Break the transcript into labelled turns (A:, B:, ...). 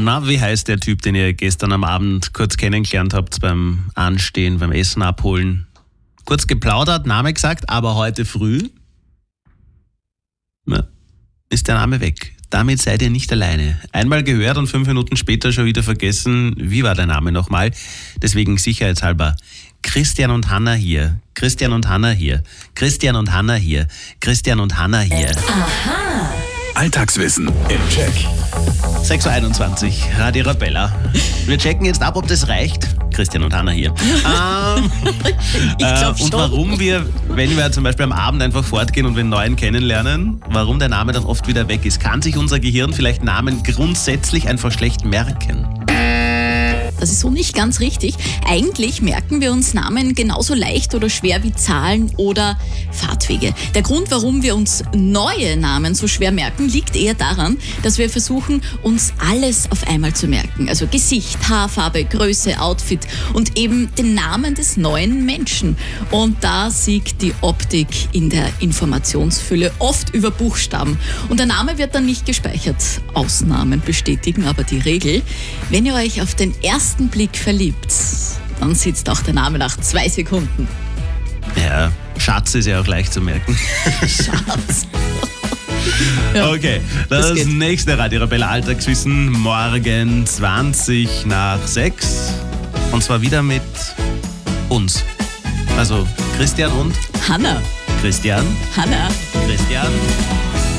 A: Na, wie heißt der Typ, den ihr gestern am Abend kurz kennengelernt habt beim Anstehen, beim Essen abholen? Kurz geplaudert, Name gesagt, aber heute früh ist der Name weg. Damit seid ihr nicht alleine. Einmal gehört und 5 Minuten später schon wieder vergessen, wie war der Name nochmal? Deswegen sicherheitshalber. Christian und Hanna hier. Christian und Hanna hier. Christian und Hanna hier. Christian und Hanna hier.
B: Aha.
C: Alltagswissen im Check.
A: 6.21 Uhr, Radio Arabella. Wir checken jetzt ab, ob das reicht. Christian und Hanna hier.
B: Ich glaube schon.
A: Und warum wir, wenn wir zum Beispiel am Abend einfach fortgehen und wir einen neuen kennenlernen, warum der Name dann oft wieder weg ist. Kann sich unser Gehirn vielleicht Namen grundsätzlich einfach schlecht merken?
B: Das ist so nicht ganz richtig. Eigentlich merken wir uns Namen genauso leicht oder schwer wie Zahlen oder Fahrtwege. Der Grund, warum wir uns neue Namen so schwer merken, liegt eher daran, dass wir versuchen, uns alles auf einmal zu merken. Also Gesicht, Haarfarbe, Größe, Outfit und eben den Namen des neuen Menschen. Und da siegt die Optik in der Informationsfülle oft über Buchstaben. Und der Name wird dann nicht gespeichert. Ausnahmen bestätigen aber die Regel. Wenn ihr euch auf den ersten Blick verliebt, dann sitzt auch der Name nach 2 Sekunden.
A: Ja, Schatz ist ja auch leicht zu merken.
B: Schatz. Ja,
A: Okay, das
B: geht.
A: nächste Radio Arabella Alltagswissen morgen 20 nach 6. Und zwar wieder mit uns. Also Christian und
B: Hanna.
A: Christian.
B: Hanna.
A: Christian.